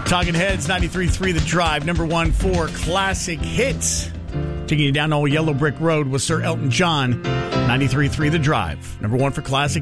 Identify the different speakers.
Speaker 1: Talking Heads, 93.3 The Drive, number one for classic hits. Taking you down old Yellow Brick Road with Sir Elton John, 93.3 The Drive, number one for classic